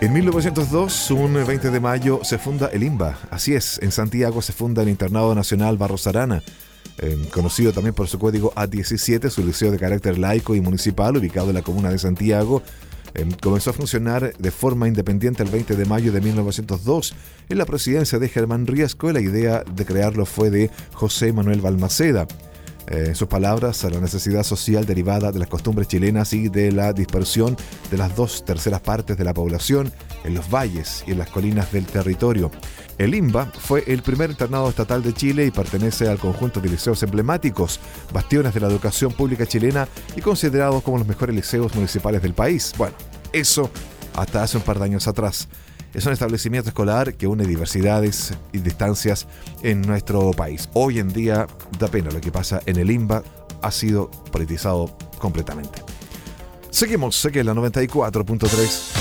En 1902, un 20 de mayo, se funda el INBA. Así es, en Santiago se funda el Internado Nacional Barros Arana, conocido también por su código A17, su liceo de carácter laico y municipal, ubicado en la comuna de Santiago. Comenzó a funcionar de forma independiente el 20 de mayo de 1902 en la presidencia de Germán Riesco, y la idea de crearlo fue de José Manuel Balmaceda. En sus palabras, a la necesidad social derivada de las costumbres chilenas y de la dispersión de las 2/3 partes de la población en los valles y en las colinas del territorio. El INBA fue el primer internado estatal de Chile y pertenece al conjunto de liceos emblemáticos, bastiones de la educación pública chilena y considerados como los mejores liceos municipales del país. Bueno, eso hasta hace un par de años atrás. Es un establecimiento escolar que une diversidades y distancias en nuestro país. Hoy en día da pena lo que pasa en el INBA, ha sido politizado completamente. Seguimos, sé que es la 94.3.